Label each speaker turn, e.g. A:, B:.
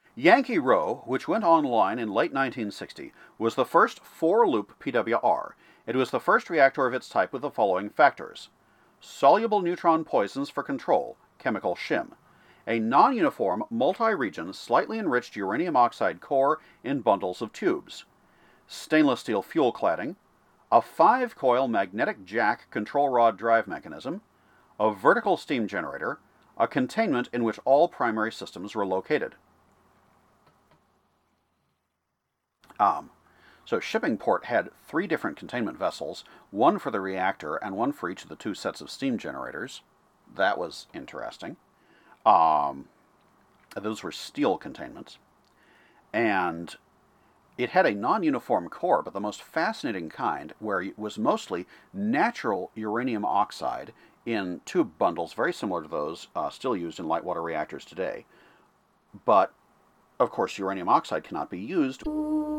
A: Yankee Row, which went online in late 1960, was the first four-loop PWR. It was the first reactor of its type with the following factors: soluble neutron poisons for control, chemical shim; a non-uniform, multi-region, slightly enriched uranium oxide core in bundles of tubes; stainless steel fuel cladding; a 5-coil magnetic jack control rod drive mechanism; a vertical steam generator; a containment in which all primary systems were located. So Shippingport had 3 different containment vessels, one for the reactor and one for each of the 2 sets of steam generators. That was interesting. Those were steel containments. And it had a non-uniform core, but the most fascinating kind, where it was mostly natural uranium oxide in tube bundles, very similar to those still used in light water reactors today. But, of course, uranium oxide cannot be used